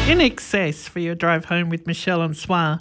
In Excess for your drive home with Michelle on Soir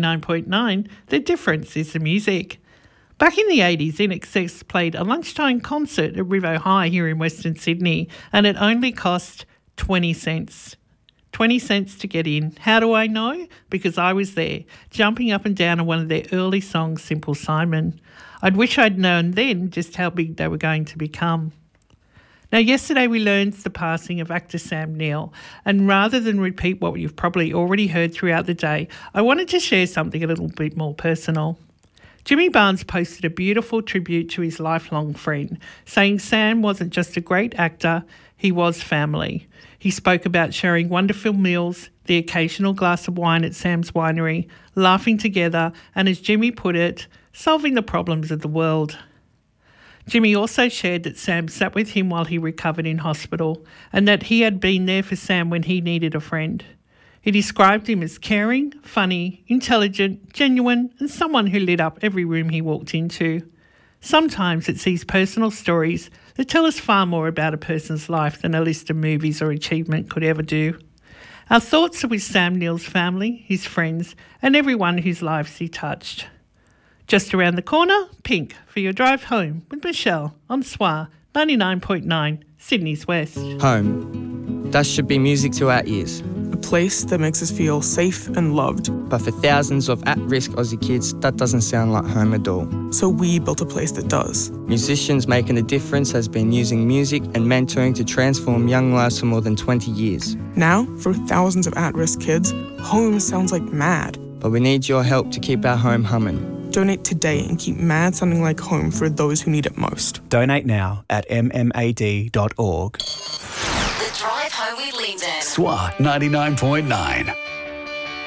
99.9, the difference is the music. Back in the 80s, In Excess played a lunchtime concert at Rivo High here in Western Sydney, and it only cost 20 cents. 20 cents to get in. How do I know? Because I was there, jumping up and down on one of their early songs, Simple Simon. I'd wish I'd known then just how big they were going to become. Now, yesterday we learned the passing of actor Sam Neill, and rather than repeat what you've probably already heard throughout the day, I wanted to share something a little bit more personal. Jimmy Barnes posted a beautiful tribute to his lifelong friend, saying Sam wasn't just a great actor, he was family. He spoke about sharing wonderful meals, the occasional glass of wine at Sam's winery, laughing together, and as Jimmy put it, solving the problems of the world. Jimmy also shared that Sam sat with him while he recovered in hospital and that he had been there for Sam when he needed a friend. He described him as caring, funny, intelligent, genuine, and someone who lit up every room he walked into. Sometimes it's these personal stories that tell us far more about a person's life than a list of movies or achievement could ever do. Our thoughts are with Sam Neill's family, his friends, and everyone whose lives he touched. Just around the corner, Pink for your drive home with Michelle on Soir 99.9, Sydney's West. Home. That should be music to our ears. A place that makes us feel safe and loved. But for thousands of at-risk Aussie kids, that doesn't sound like home at all. So we built a place that does. Musicians Making a Difference has been using music and mentoring to transform young lives for more than 20 years. Now, for thousands of at-risk kids, home sounds like mad. But we need your help to keep our home humming. Donate today and keep mad sounding like home for those who need it most. Donate now at mmad.org. The Drive Home with Lyndon. Soir 99.9.